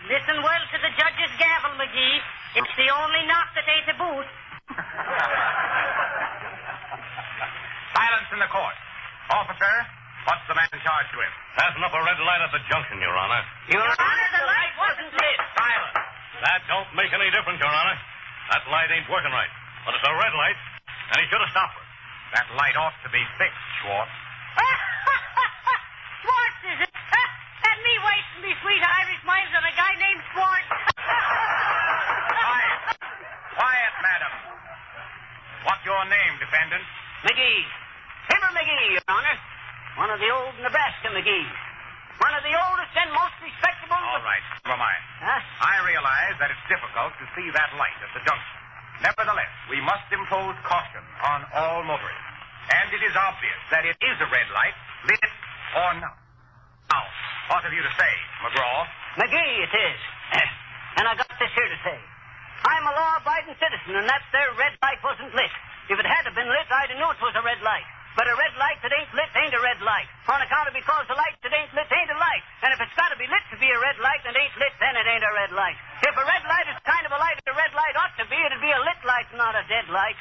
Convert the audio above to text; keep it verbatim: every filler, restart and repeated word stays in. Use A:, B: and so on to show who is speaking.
A: Listen well to the judge's gavel, McGee. It's the only knock that ain't a boot.
B: Silence in the court. Officer, what's the man charged with?
C: Passing up a red light at the junction, Your Honor.
A: Your Honor, the light wasn't lit.
B: Silence.
C: That don't make any difference, Your Honor. That light ain't working right. But it's a red light, and he should have stopped her.
B: That light ought to be fixed, Schwartz.
A: Schwartz, is it? And me wasting me sweet Irish miles on a guy named Schwartz.
B: Quiet. Quiet, madam. What's your name, defendant?
A: McGee. Fibber McGee, Your Honor. One of the old Nebraska McGees. One of the oldest and most respectable...
B: All right, never mind.
A: Huh?
B: I realize that it's difficult to see that light at the junction. Nevertheless, we must impose caution on all motorists. And it is obvious that it is a red light, lit or not. Now, what have you to say, McGraw?
A: McGee, it is. And I got this here to say. I'm a law-abiding citizen, and that there red light wasn't lit. If it had been lit, I'd have known it was a red light. But a red light that ain't lit ain't a red light. On account of because the light that ain't lit ain't a light. And if it's got to be lit to be a red light that ain't lit, then it ain't a red light. If a red light is kind of a light a red light ought to be, it'd be a lit light, not a dead light.